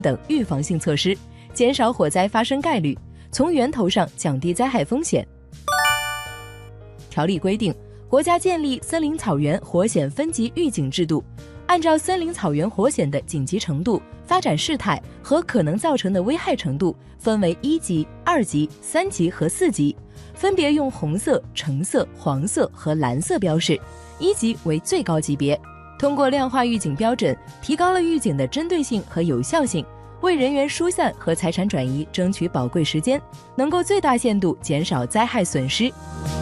等预防性措施，减少火灾发生概率，从源头上降低灾害风险。条例规定，国家建立森林草原火险分级预警制度，按照森林草原火险的紧急程度、发展事态和可能造成的危害程度，分为1级、2级、3级和4级，分别用红色、橙色、黄色和蓝色标示。1级为最高级别。通过量化预警标准，提高了预警的针对性和有效性，为人员疏散和财产转移争取宝贵时间，能够最大限度减少灾害损失。